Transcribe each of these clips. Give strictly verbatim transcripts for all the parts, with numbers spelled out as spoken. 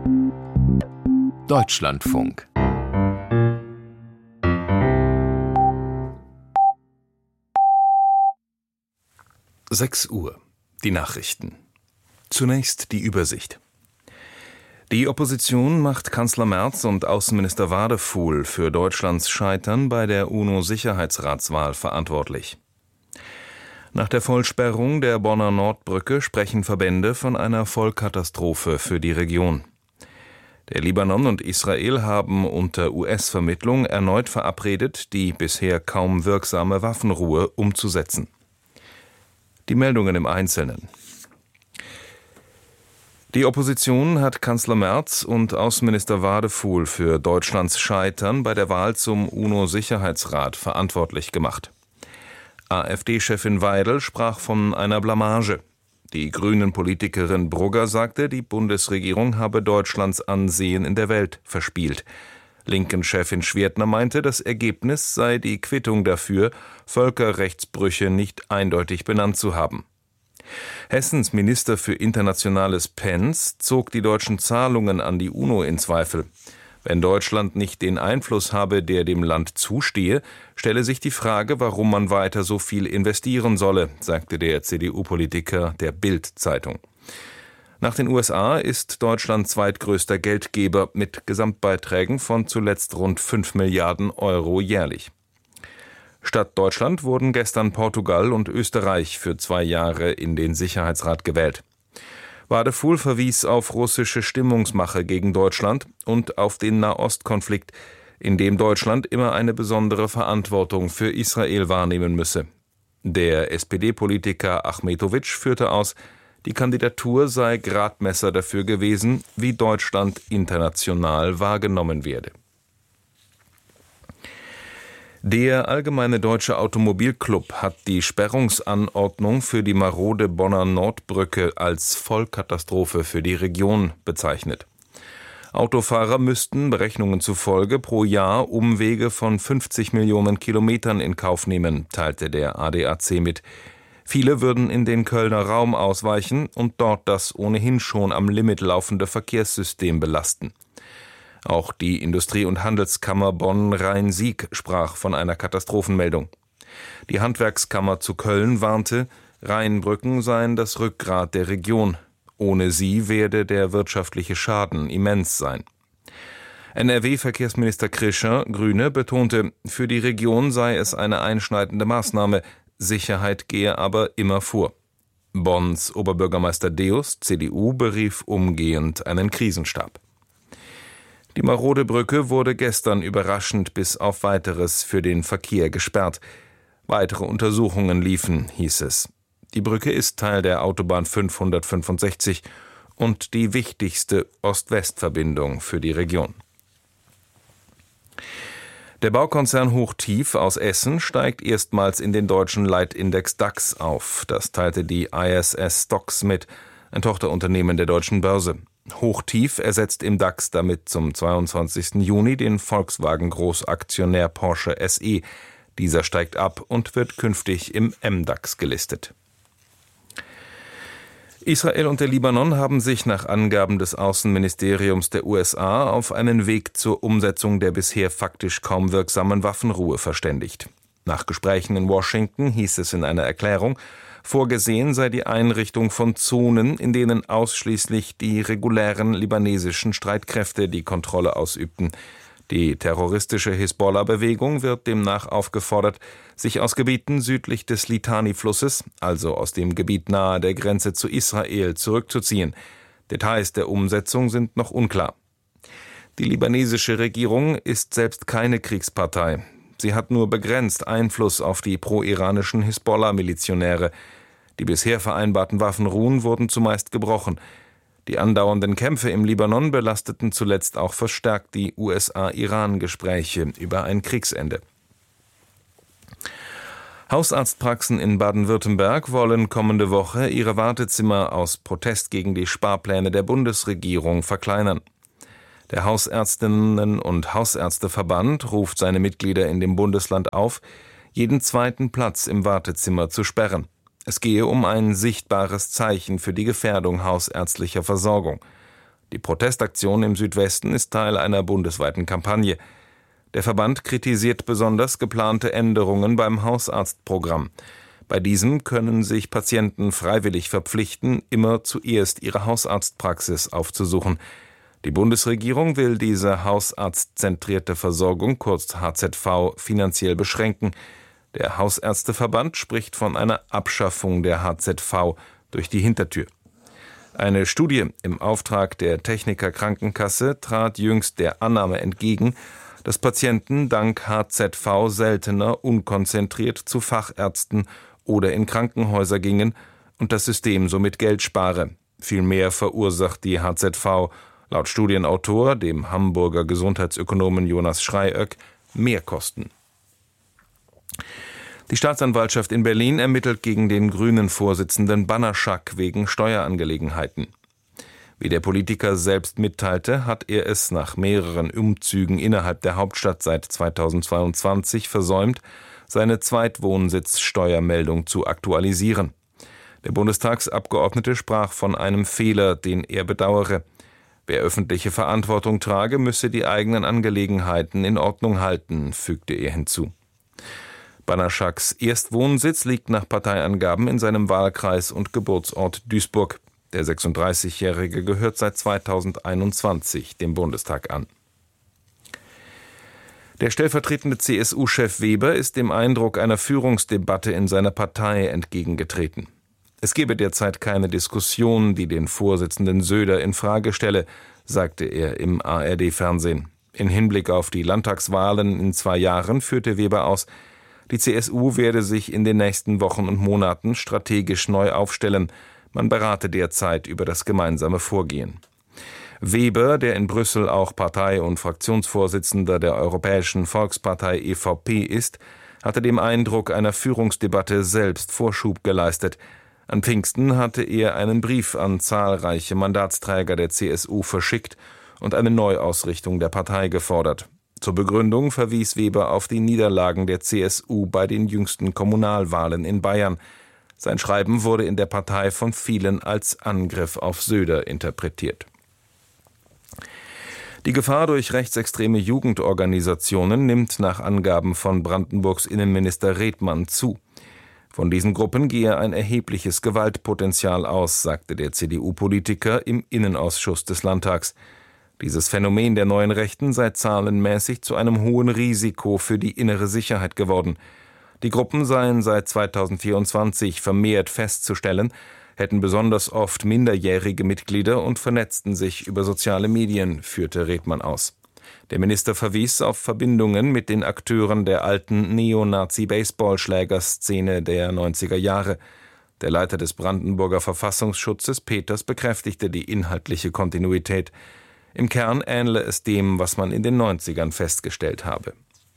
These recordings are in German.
Deutschlandfunk. sechs Uhr. Die Nachrichten. Zunächst die Übersicht. Die Opposition macht Kanzler Merz und Außenminister Wadefuhl für Deutschlands Scheitern bei der UNO-Sicherheitsratswahl verantwortlich. Nach der Vollsperrung der Bonner Nordbrücke sprechen Verbände von einer Vollkatastrophe für die Region. Der Libanon und Israel haben unter U S-Vermittlung erneut verabredet, die bisher kaum wirksame Waffenruhe umzusetzen. Die Meldungen im Einzelnen. Die Opposition hat Kanzler Merz und Außenminister Wadefuhl für Deutschlands Scheitern bei der Wahl zum UNO-Sicherheitsrat verantwortlich gemacht. AfD-Chefin Weidel sprach von einer Blamage. Die Grünen-Politikerin Brugger sagte, die Bundesregierung habe Deutschlands Ansehen in der Welt verspielt. Linken-Chefin Schwertner meinte, das Ergebnis sei die Quittung dafür, Völkerrechtsbrüche nicht eindeutig benannt zu haben. Hessens Minister für Internationales Pence zog die deutschen Zahlungen an die UNO in Zweifel. Wenn Deutschland nicht den Einfluss habe, der dem Land zustehe, stelle sich die Frage, warum man weiter so viel investieren solle, sagte der C D U-Politiker der Bild-Zeitung. Nach den U S A ist Deutschland zweitgrößter Geldgeber mit Gesamtbeiträgen von zuletzt rund fünf Milliarden Euro jährlich. Statt Deutschland wurden gestern Portugal und Österreich für zwei Jahre in den Sicherheitsrat gewählt. Wadefuhl verwies auf russische Stimmungsmache gegen Deutschland und auf den Nahostkonflikt, in dem Deutschland immer eine besondere Verantwortung für Israel wahrnehmen müsse. Der S P D-Politiker Achmetowitsch führte aus, die Kandidatur sei Gradmesser dafür gewesen, wie Deutschland international wahrgenommen werde. Der Allgemeine Deutsche Automobilclub hat die Sperrungsanordnung für die marode Bonner Nordbrücke als Vollkatastrophe für die Region bezeichnet. Autofahrer müssten Berechnungen zufolge pro Jahr Umwege von fünfzig Millionen Kilometern in Kauf nehmen, teilte der A D A C mit. Viele würden in den Kölner Raum ausweichen und dort das ohnehin schon am Limit laufende Verkehrssystem belasten. Auch die Industrie- und Handelskammer Bonn-Rhein-Sieg sprach von einer Katastrophenmeldung. Die Handwerkskammer zu Köln warnte, Rheinbrücken seien das Rückgrat der Region. Ohne sie werde der wirtschaftliche Schaden immens sein. N R W-Verkehrsminister Krischer, Grüne, betonte, für die Region sei es eine einschneidende Maßnahme, Sicherheit gehe aber immer vor. Bonns Oberbürgermeister Deus, C D U, berief umgehend einen Krisenstab. Die marode Brücke wurde gestern überraschend bis auf Weiteres für den Verkehr gesperrt. Weitere Untersuchungen liefen, hieß es. Die Brücke ist Teil der Autobahn fünfhundertfünfundsechzig und die wichtigste Ost-West-Verbindung für die Region. Der Baukonzern Hochtief aus Essen steigt erstmals in den deutschen Leitindex DAX auf. Das teilte die I S S Stocks mit, ein Tochterunternehmen der Deutschen Börse. Hochtief ersetzt im DAX damit zum zweiundzwanzigsten Juni den Volkswagen-Großaktionär Porsche S E. Dieser steigt ab und wird künftig im M DAX gelistet. Israel und der Libanon haben sich nach Angaben des Außenministeriums der U S A auf einen Weg zur Umsetzung der bisher faktisch kaum wirksamen Waffenruhe verständigt. Nach Gesprächen in Washington hieß es in einer Erklärung, vorgesehen sei die Einrichtung von Zonen, in denen ausschließlich die regulären libanesischen Streitkräfte die Kontrolle ausübten. Die terroristische Hisbollah-Bewegung wird demnach aufgefordert, sich aus Gebieten südlich des Litani-Flusses, also aus dem Gebiet nahe der Grenze zu Israel, zurückzuziehen. Details der Umsetzung sind noch unklar. Die libanesische Regierung ist selbst keine Kriegspartei. Sie hat nur begrenzt Einfluss auf die pro-iranischen Hisbollah-Milizionäre. Die bisher vereinbarten Waffenruhen wurden zumeist gebrochen. Die andauernden Kämpfe im Libanon belasteten zuletzt auch verstärkt die U S A-Iran-Gespräche über ein Kriegsende. Hausarztpraxen in Baden-Württemberg wollen kommende Woche ihre Wartezimmer aus Protest gegen die Sparpläne der Bundesregierung verkleinern. Der Hausärztinnen- und Hausärzteverband ruft seine Mitglieder in dem Bundesland auf, jeden zweiten Platz im Wartezimmer zu sperren. Es gehe um ein sichtbares Zeichen für die Gefährdung hausärztlicher Versorgung. Die Protestaktion im Südwesten ist Teil einer bundesweiten Kampagne. Der Verband kritisiert besonders geplante Änderungen beim Hausarztprogramm. Bei diesem können sich Patienten freiwillig verpflichten, immer zuerst ihre Hausarztpraxis aufzusuchen. Die Bundesregierung will diese hausarztzentrierte Versorgung, kurz H Z V, finanziell beschränken. Der Hausärzteverband spricht von einer Abschaffung der H Z V durch die Hintertür. Eine Studie im Auftrag der Techniker Krankenkasse trat jüngst der Annahme entgegen, dass Patienten dank H Z V seltener unkonzentriert zu Fachärzten oder in Krankenhäuser gingen und das System somit Geld spare. Vielmehr verursacht die H Z V laut Studienautor, dem Hamburger Gesundheitsökonomen Jonas Schreiöck, Mehrkosten. Die Staatsanwaltschaft in Berlin ermittelt gegen den Grünen-Vorsitzenden Banaszak wegen Steuerangelegenheiten. Wie der Politiker selbst mitteilte, hat er es nach mehreren Umzügen innerhalb der Hauptstadt seit zweitausendzweiundzwanzig versäumt, seine Zweitwohnsitzsteuermeldung zu aktualisieren. Der Bundestagsabgeordnete sprach von einem Fehler, den er bedauere. Wer öffentliche Verantwortung trage, müsse die eigenen Angelegenheiten in Ordnung halten, fügte er hinzu. Banaszaks Erstwohnsitz liegt nach Parteiangaben in seinem Wahlkreis und Geburtsort Duisburg. Der sechsunddreißigjährige gehört seit zweitausendeinundzwanzig dem Bundestag an. Der stellvertretende C S U-Chef Weber ist dem Eindruck einer Führungsdebatte in seiner Partei entgegengetreten. Es gebe derzeit keine Diskussion, die den Vorsitzenden Söder in Frage stelle, sagte er im A R D-Fernsehen. In Hinblick auf die Landtagswahlen in zwei Jahren führte Weber aus, die C S U werde sich in den nächsten Wochen und Monaten strategisch neu aufstellen. Man berate derzeit über das gemeinsame Vorgehen. Weber, der in Brüssel auch Partei- und Fraktionsvorsitzender der Europäischen Volkspartei E V P ist, hatte dem Eindruck einer Führungsdebatte selbst Vorschub geleistet. An Pfingsten hatte er einen Brief an zahlreiche Mandatsträger der C S U verschickt und eine Neuausrichtung der Partei gefordert. Zur Begründung verwies Weber auf die Niederlagen der C S U bei den jüngsten Kommunalwahlen in Bayern. Sein Schreiben wurde in der Partei von vielen als Angriff auf Söder interpretiert. Die Gefahr durch rechtsextreme Jugendorganisationen nimmt nach Angaben von Brandenburgs Innenminister Redmann zu. Von diesen Gruppen gehe ein erhebliches Gewaltpotenzial aus, sagte der C D U-Politiker im Innenausschuss des Landtags. Dieses Phänomen der neuen Rechten sei zahlenmäßig zu einem hohen Risiko für die innere Sicherheit geworden. Die Gruppen seien seit zweitausendvierundzwanzig vermehrt festzustellen, hätten besonders oft minderjährige Mitglieder und vernetzten sich über soziale Medien, führte Redmann aus. Der Minister verwies auf Verbindungen mit den Akteuren der alten Neonazi-Baseballschlägerszene der neunziger Jahre. Der Leiter des Brandenburger Verfassungsschutzes Peters bekräftigte die inhaltliche Kontinuität. Im Kern ähnle es dem, was man in den neunzigern festgestellt habe.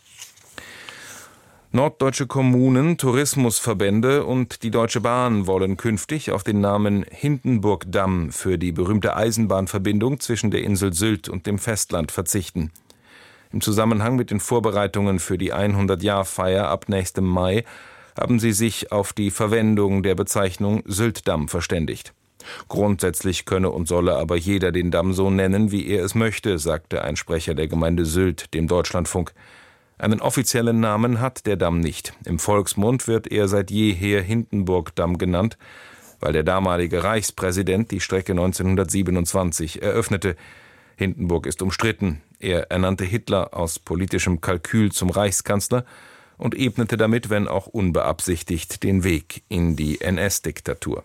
Norddeutsche Kommunen, Tourismusverbände und die Deutsche Bahn wollen künftig auf den Namen Hindenburgdamm für die berühmte Eisenbahnverbindung zwischen der Insel Sylt und dem Festland verzichten. Im Zusammenhang mit den Vorbereitungen für die hundert-Jahr-Feier ab nächstem Mai haben sie sich auf die Verwendung der Bezeichnung Syltdamm verständigt. Grundsätzlich könne und solle aber jeder den Damm so nennen, wie er es möchte, sagte ein Sprecher der Gemeinde Sylt dem Deutschlandfunk. Einen offiziellen Namen hat der Damm nicht. Im Volksmund wird er seit jeher Hindenburgdamm genannt, weil der damalige Reichspräsident die Strecke neunzehnhundertsiebenundzwanzig eröffnete. Hindenburg ist umstritten. Er ernannte Hitler aus politischem Kalkül zum Reichskanzler und ebnete damit, wenn auch unbeabsichtigt, den Weg in die N S-Diktatur.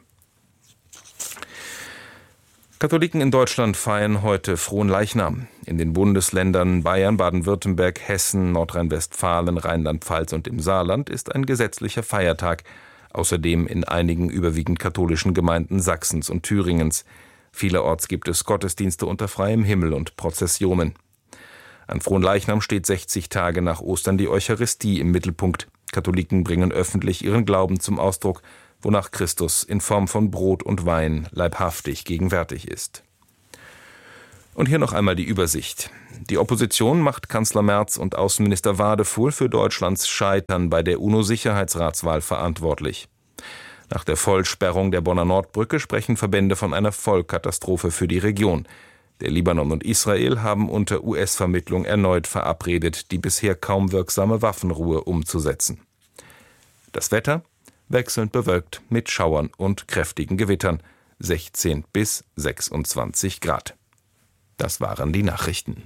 Katholiken in Deutschland feiern heute Fronleichnam. In den Bundesländern Bayern, Baden-Württemberg, Hessen, Nordrhein-Westfalen, Rheinland-Pfalz und im Saarland ist ein gesetzlicher Feiertag. Außerdem in einigen überwiegend katholischen Gemeinden Sachsens und Thüringens. Vielerorts gibt es Gottesdienste unter freiem Himmel und Prozessionen. An Fronleichnam steht sechzig Tage nach Ostern die Eucharistie im Mittelpunkt. Katholiken bringen öffentlich ihren Glauben zum Ausdruck, wonach Christus in Form von Brot und Wein leibhaftig gegenwärtig ist. Und hier noch einmal die Übersicht. Die Opposition macht Kanzler Merz und Außenminister Wadefuhl für Deutschlands Scheitern bei der UNO-Sicherheitsratswahl verantwortlich. Nach der Vollsperrung der Bonner Nordbrücke sprechen Verbände von einer Vollkatastrophe für die Region. Der Libanon und Israel haben unter U S-Vermittlung erneut verabredet, die bisher kaum wirksame Waffenruhe umzusetzen. Das Wetter? Wechselnd bewölkt mit Schauern und kräftigen Gewittern, sechzehn bis sechsundzwanzig Grad. Das waren die Nachrichten.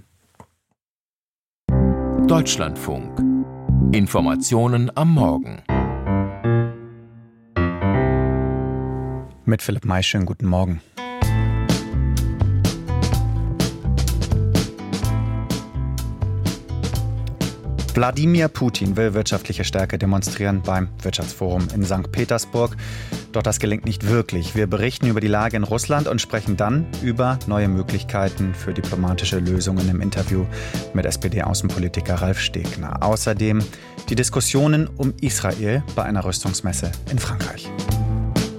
Deutschlandfunk. Informationen am Morgen. Mit Philipp May, schönen guten Morgen. Wladimir Putin will wirtschaftliche Stärke demonstrieren beim Wirtschaftsforum in Sankt Petersburg. Doch das gelingt nicht wirklich. Wir berichten über die Lage in Russland und sprechen dann über neue Möglichkeiten für diplomatische Lösungen im Interview mit S P D-Außenpolitiker Ralf Stegner. Außerdem die Diskussionen um Israel bei einer Rüstungsmesse in Frankreich.